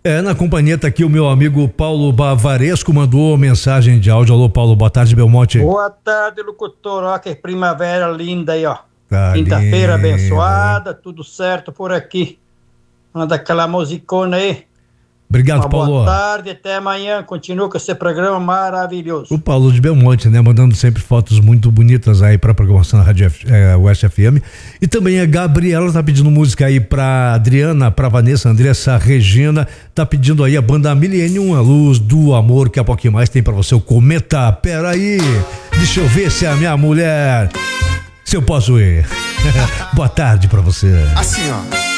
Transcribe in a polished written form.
Na companhia tá aqui o meu amigo Paulo Bavaresco, mandou mensagem de áudio. Alô, Paulo, boa tarde, Belmonte. Boa tarde, locutor. Ó, que primavera linda aí, ó. Tá Quinta-feira lindo, abençoada, tudo certo por aqui. Manda aquela musicona aí. Obrigado, Paulo. Boa tarde, até amanhã. Continua com esse programa maravilhoso. O Paulo de Belmonte, né? Mandando sempre fotos muito bonitas aí pra programação da Rádio Oeste FM. E também a Gabriela tá pedindo música aí pra Adriana, pra Vanessa, Andressa, Regina. Tá pedindo aí a banda Millennium, A Luz do Amor, que a pouquinho mais tem pra você o Cometa. Pera aí, deixa eu ver se é a minha mulher. Se eu posso ir. Boa tarde pra você. Assim, ó.